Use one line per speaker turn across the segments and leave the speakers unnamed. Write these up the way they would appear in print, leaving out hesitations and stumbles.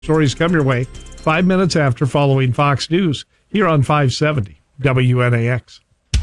Stories come your way 5 minutes after following Fox News here on 570 WNAX.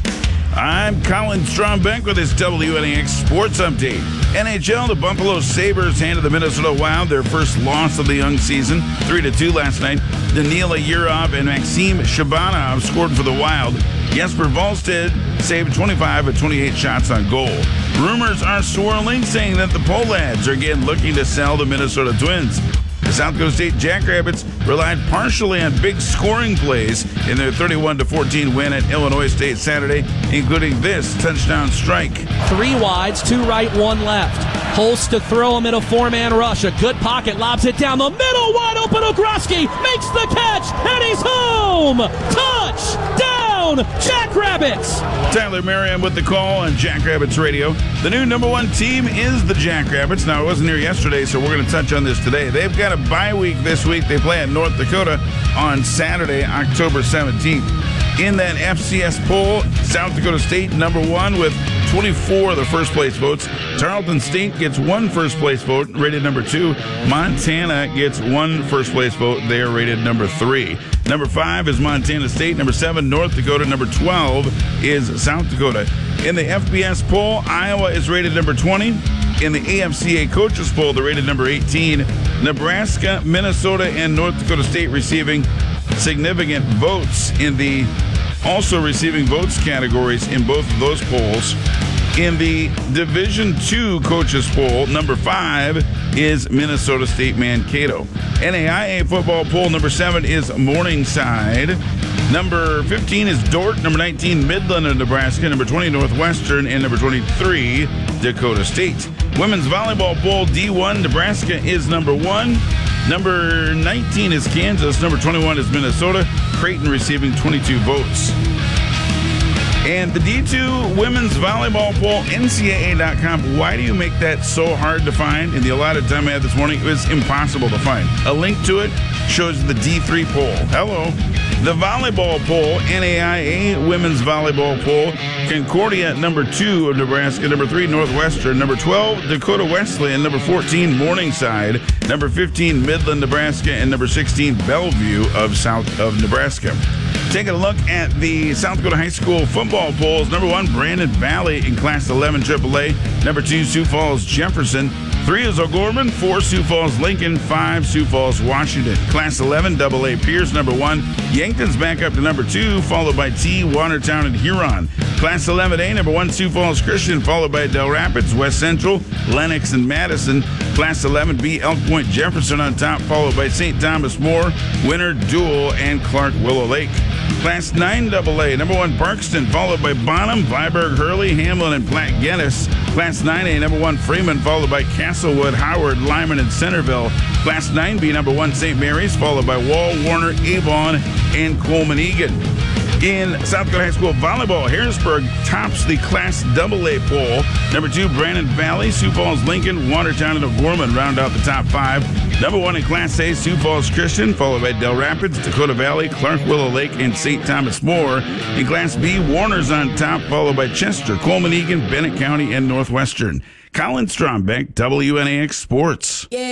I'm Colin Strombeck with this WNAX Sports Update. NHL, the Buffalo Sabres handed the Minnesota Wild their first loss of the young season, 3-2 last night. Danila Yurov and Maxim Shabanov scored for the Wild. Jesper Volstead saved 25 of 28 shots on goal. Rumors are swirling saying that the Pohlads are again looking to sell the Minnesota Twins. The South Dakota State Jackrabbits relied partially on big scoring plays in their 31-14 win at Illinois State Saturday, including this touchdown strike.
3 wides, 2 right, 1 left. Holst to throw him in a 4-man rush. A good pocket, lobs it down the middle, wide open. Ogroski makes the catch, and he's home! Touchdown, Jackrabbits!
Tyler Merriam with the call on Jackrabbits Radio. The new number 1 team is the Jackrabbits. Now, I wasn't here yesterday, so we're going to touch on this today. They've got a bye week this week. They play at North Dakota on Saturday, October 17th. In that FCS poll, South Dakota State number 1 with 24 of the first place votes. Tarleton State gets 1 first place vote, rated number 2. Montana gets 1 first place vote. They are rated number 3. Number 5 is Montana State. Number 7, North Dakota. Number 12 is South Dakota. In the FBS poll, Iowa is rated number 20. In the AFCA coaches poll, they're rated number 18. Nebraska, Minnesota, and North Dakota State receiving significant votes in the also receiving votes categories in both of those polls. In the Division II coaches poll, number 5 is Minnesota State Mankato. NAIA football poll, number 7 is Morningside. Number 15 is Dordt. Number 19, Midland of Nebraska. Number 20, Northwestern. And number 23, Dakota State. Women's volleyball poll, D1, Nebraska is number 1. Number 19 is Kansas. Number 21 is Minnesota. Creighton receiving 22 votes. And the D2 women's volleyball poll, NCAA.com. Why do you make that so hard to find? In the allotted time I had this morning, it was impossible to find. A link to it shows the D3 poll. Hello. The volleyball poll, NAIA women's volleyball poll, Concordia, number 2 of Nebraska, number 3, Northwestern, number 12, Dakota Wesleyan, number 14, Morningside, number 15, Midland, Nebraska, and number 16, Bellevue of South of Nebraska. Taking a look at the South Dakota High School football polls, number 1, Brandon Valley in Class 11 AAA, number 2, Sioux Falls Jefferson, 3 is O'Gorman, 4 Sioux Falls Lincoln, 5 Sioux Falls Washington. Class 11 AA Pierce, number 1, Yankton's back up to number 2, followed by T, Watertown, and Huron. Class 11A, number 1, Sioux Falls Christian, followed by Del Rapids, West Central, Lennox, and Madison. Class 11B, Elk Point Jefferson on top, followed by St. Thomas More, Winter, Dual, and Clark Willow Lake. Class 9AA, number 1, Parkston, followed by Bonham, Viborg, Hurley, Hamlin, and Platte Geddes. Class 9A, number 1, Freeman, followed by Castlewood, Howard, Lyman, and Centerville. Class 9B, number 1, St. Mary's, followed by Wall, Warner, Avon, and Coleman Egan. In South Dakota High School volleyball, Harrisburg tops the Class AA poll. Number 2, Brandon Valley, Sioux Falls Lincoln, Watertown, and O'Gorman round out the top 5. Number 1 in Class A, Sioux Falls Christian, followed by Del Rapids, Dakota Valley, Clark Willow Lake, and St. Thomas More. In Class B, Warner's on top, followed by Chester, Coleman Egan, Bennett County, and Northwestern. Colin Strombeck, WNAX Sports.